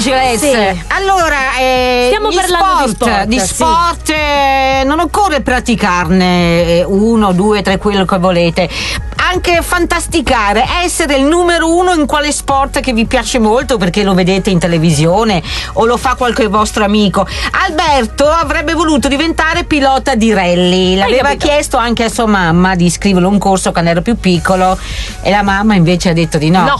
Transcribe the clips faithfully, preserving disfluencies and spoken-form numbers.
Angeles. Sì. Allora, eh, stiamo gli parlando sport, di sport, di sì. sport eh, non occorre praticarne uno, due, tre, quello che volete. Anche fantasticare, essere il numero uno in quale sport che vi piace molto perché lo vedete in televisione o lo fa qualche vostro amico. Alberto avrebbe voluto diventare pilota di rally, l'aveva chiesto anche a sua mamma di iscriverlo a un corso quando era più piccolo e la mamma invece ha detto di no. No.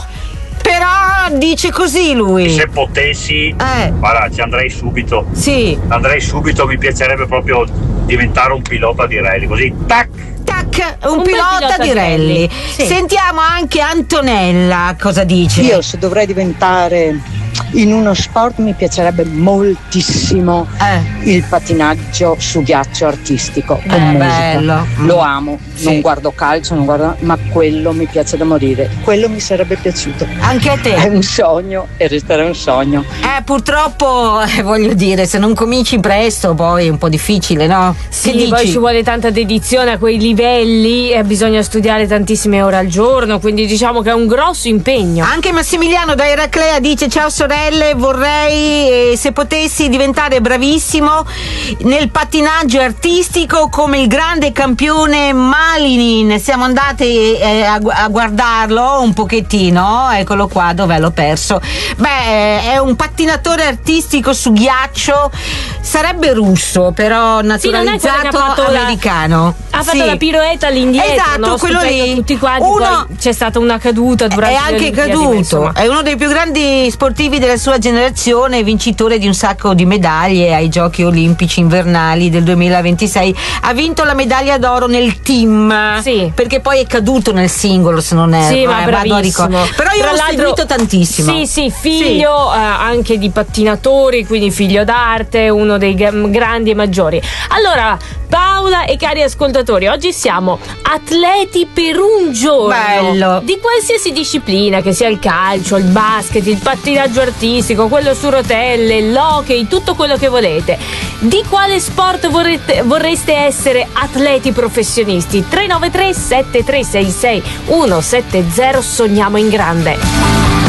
Però dice così lui. Se potessi, Eh. guarda, ci andrei subito. Sì. Andrei subito, mi piacerebbe proprio diventare un pilota di rally, così tac. Tac, un, Un bel pilota, pilota di di rally. rally. Sì. Sentiamo anche Antonella cosa dice. Io se dovrei diventare in uno sport mi piacerebbe moltissimo Eh. il patinaggio su ghiaccio artistico con Eh, musica. bello. Lo amo, Sì. non guardo calcio, non guardo, ma quello mi piace da morire. Quello mi sarebbe piaciuto. Anche a te. È un sogno e resterà un sogno. Eh, purtroppo, eh, voglio dire, se non cominci presto poi è un po' difficile, no? Sì, Che dici? poi ci vuole tanta dedizione a quei livelli e bisogna studiare tantissime ore al giorno, quindi diciamo che è un grosso impegno. Anche Massimiliano da Eraclea dice: ciao sorelle, vorrei eh, se potessi diventare bravissimo nel pattinaggio artistico come il grande campione Malinin. Siamo andati eh, a, gu- a guardarlo un pochettino, eccolo qua, dov'è, l'ho perso. Beh, è un pattinatore artistico su ghiaccio, sarebbe russo però Sì, non è quello che ha naturalizzato fatto la- americano. Ha fatto Sì. la piroetta all'indietro, Esatto, no? quello Stupendo lì. tutti quanti, Uno- poi c'è stata una caduta durante è le anche Olimpiadi, caduto, insomma. è uno dei più grandi sportivi della sua generazione, vincitore di un sacco di medaglie ai Giochi Olimpici Invernali del duemilaventisei. Ha vinto la medaglia d'oro nel team, Sì. perché poi è caduto nel singolo, se non erro. Sì, ma eh, vado a bravissimo. ricordare. Però io Tra l'ho l'altro- seguito tantissimo. Sì, sì, figlio eh, anche di pattinatori, quindi figlio d'arte, uno dei g- grandi e maggiori. Allora, Paola e cari ascoltatori, oggi siamo atleti per un giorno. Bello. Di qualsiasi disciplina, che sia il calcio, il basket, il pattinaggio artistico, quello su rotelle, l'hockey, tutto quello che volete. Di quale sport vorrete, vorreste essere atleti professionisti? tre nove tre sette tre sei sei uno sette zero, sogniamo in grande.